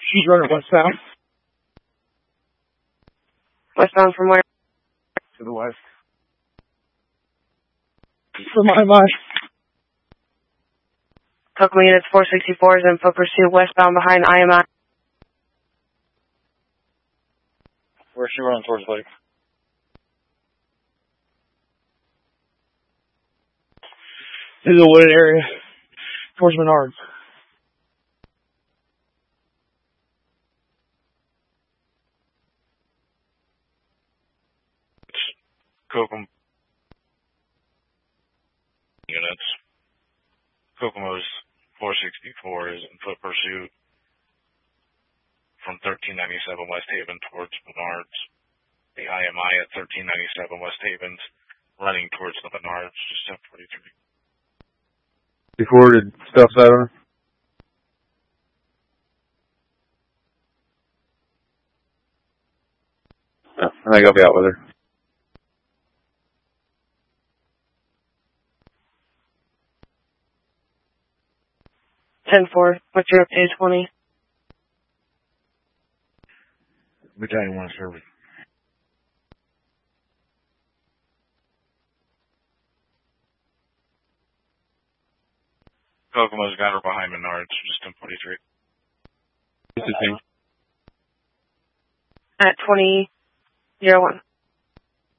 She's running westbound. Westbound from where? To the west. From IMI. Kokomo units 464 is in foot pursuit westbound behind IMI. Where's she running towards Lake? This is a wooded area. Towards Menards. Kokomo units. Kokomo's 464 is in foot pursuit from 1397 West Haven towards Menards. The IMI at 1397 West Haven's running towards the Menards, just 1043. Before did stuff that on her? No, I think I'll be out with her. Ten-4. What's your update, 20? Battalion 1 service. Kokomo's got her behind Menards, just 1043. What's his name? At 20-01.